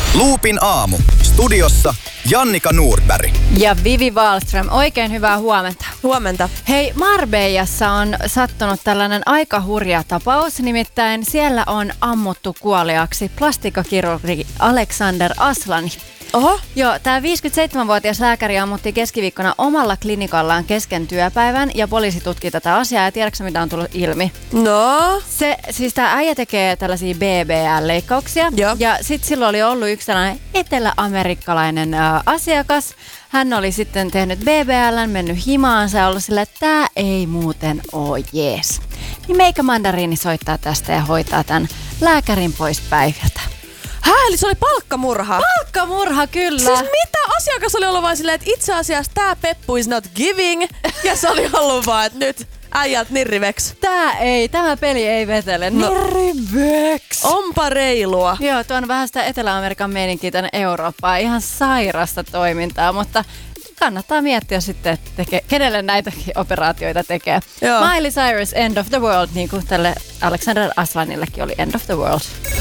Loopin aamu. Studiossa Jannika Nordberg. Ja Vivi Wallström, oikein hyvää huomenta. Huomenta. Hei, Marbejassa on sattunut tällainen aika hurja tapaus, nimittäin siellä on ammuttu kuoliaksi plastikkakirurgi Alexander Aslani. Oho. Joo, tämä 57-vuotias lääkäri ammutti keskiviikkona omalla klinikallaan kesken työpäivän ja poliisi tutkii tätä asiaa ja tiedätkö mitä on tullut ilmi? No? Siis tämä äijä tekee tällaisia BBL-leikkauksia. Joo. Ja sitten silloin oli ollut yksi tällainen eteläamerikkalainen asiakas. Hän oli sitten tehnyt BBL:n, mennyt himaansa ja ollut silleen, että tämä ei muuten ole jees. Niin meikä mandariini soittaa tästä ja hoitaa tämän lääkärin pois päiviltä. Eli se oli palkkamurha? Palkkamurha, kyllä. Siis mitä? Asiakas oli ollut vaan silleen, että itse asiassa tää peppu is not giving. Ja se oli ollut vaan, että nyt äijät nirriveks. Tämä peli ei vetele. Nirriveks. Onpa reilua. Joo, tuo on vähän sitä Etelä-Amerikan meininkiä tänne Eurooppaan. Ihan sairasta toimintaa, mutta kannattaa miettiä sitten, että kenelle näitäkin operaatioita tekee. Joo. Miley Cyrus, End of the World, niin kuin tälle Alexander Aslanillekin oli End of the World.